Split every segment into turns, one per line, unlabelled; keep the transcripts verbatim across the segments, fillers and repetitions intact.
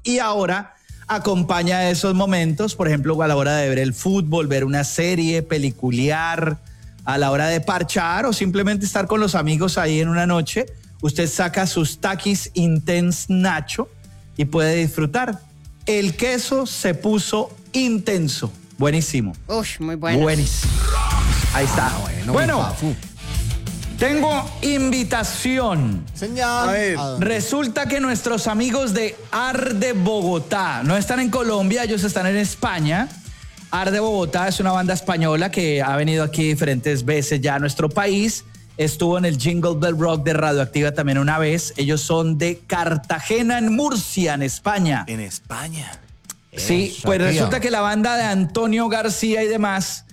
y ahora acompaña esos momentos, por ejemplo, a la hora de ver el fútbol, ver una serie, peliculear, a la hora de parchar o simplemente estar con los amigos ahí en una noche. Usted saca sus Takis Intense Nacho y puede disfrutar. El queso se puso intenso. Buenísimo.
Uf, muy bueno.
Buenísimo. Ahí está.
Ah, bueno,
Bueno, tengo invitación.
Señal.
A ver.
Resulta que nuestros amigos de Arde Bogotá no están en Colombia, ellos están en España. Arde Bogotá es una banda española que ha venido aquí diferentes veces ya a nuestro país. Estuvo en el Jingle Bell Rock de Radioactiva también una vez. Ellos son de Cartagena, en Murcia, en España.
En España.
Sí,
Eso,
pues
tío.
resulta que la banda de Antonio García y demás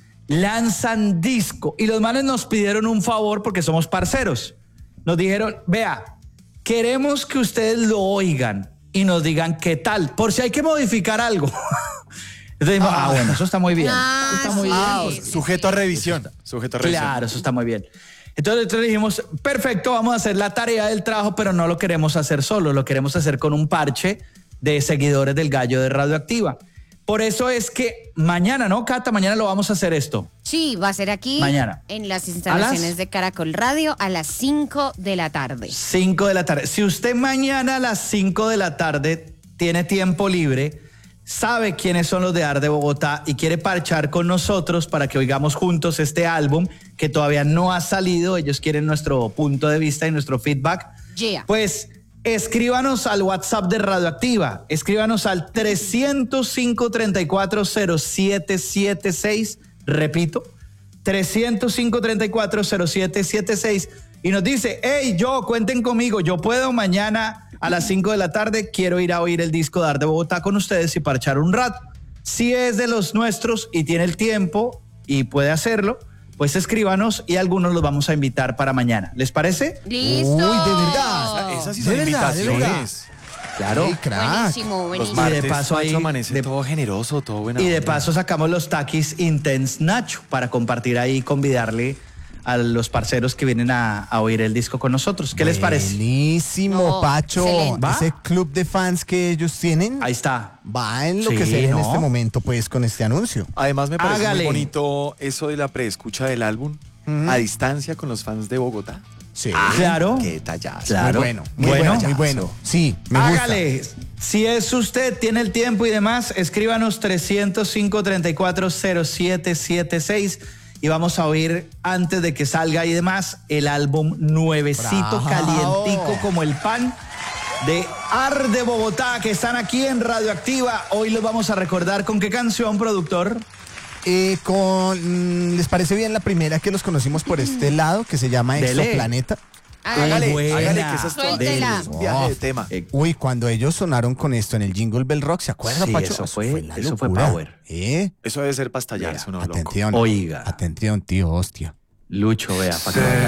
lanzan disco. Y los manes nos pidieron un favor porque somos parceros. Nos dijeron, vea, queremos que ustedes lo oigan y nos digan qué tal, por si hay que modificar algo. Entonces dijimos, ah, bueno, eso está muy bien.
Ah,
Eso está muy
sí.
Ah,
bien.
sujeto a revisión. Sujeto a revisión.
Claro, eso está muy bien. Entonces, entonces dijimos, perfecto, vamos a hacer la tarea del trabajo, pero no lo queremos hacer solo, lo queremos hacer con un parche de seguidores del Gallo de Radioactiva. Por eso es que mañana, ¿no, Cata? Mañana lo vamos a hacer esto.
Sí, va a ser aquí
Mañana.
en las instalaciones
¿A las?
de Caracol Radio a las cinco de la tarde.
cinco de la tarde. Si usted mañana a las cinco de la tarde tiene tiempo libre, sabe quiénes son los de Arde Bogotá y quiere parchar con nosotros para que oigamos juntos este álbum que todavía no ha salido, ellos quieren nuestro punto de vista y nuestro feedback,
Yeah.
pues escríbanos al WhatsApp de Radioactiva, escríbanos al tres cero cinco, tres cuatro cero siete siete seis, repito, tres cero cinco, tres cuatro cero siete siete seis, y nos dice, hey, yo, cuenten conmigo, yo puedo mañana a las cinco de la tarde, quiero ir a oír el disco de Arde Bogotá con ustedes y parchar un rato. Si es de los nuestros y tiene el tiempo y puede hacerlo, pues escríbanos y algunos los vamos a invitar para mañana. ¿Les parece?
¡Listo!
Uy, de verdad.
Esas sí
De
son
verdad, de verdad.
invitaciones.
Claro.
Ey, crack.
Buenísimo,
Los
buenísimo.
mar-
martes,
paso ahí,
Pacho amanece
de-
todo generoso, todo buena
Y de
onda.
paso sacamos los Takis Intense Nacho para compartir ahí y convidarle a los parceros que vienen a, a oír el disco con nosotros. ¿Qué les parece?
Buenísimo,
No,
Pacho.
excelente.
¿Va?
Ese club de fans que ellos tienen
Ahí está.
va en lo
Sí,
que se ve en
¿no?
este momento, pues, con este anuncio.
Además me parece
Hágale.
muy bonito eso de la preescucha del álbum a distancia con los fans de Bogotá.
Sí.
Claro.
Qué tallazo.
Claro.
Muy bueno, muy
Bueno.
bueno, muy bueno. Sí, me gusta.
Hágale. Si es usted, tiene el tiempo y demás, escríbanos tres cero cinco, tres cuatro cero siete siete seis y vamos a oír antes de que salga y demás el álbum nuevecito,
Bravo.
calientico como el pan de Arde Bogotá, que están aquí en Radioactiva. Hoy los vamos a recordar con qué canción, productor.
Eh, con, mm, ¿les parece bien la primera que los conocimos por este lado, que se llama
Dele.
Exoplaneta?
Hágale.
buena.
hágale que esa es toda-
Suéltela.
es un viaje de tema.
Eh,
Uy, cuando ellos sonaron con esto en el Jingle Bell Rock, ¿se acuerda,
Sí,
Pacho?
eso fue-
la
eso fue
locura.
power.
¿Eh?
Eso debe ser para estallarse uno loco.
Atención.
Oiga.
Atención, tío, hostia.
Lucho, vea, para que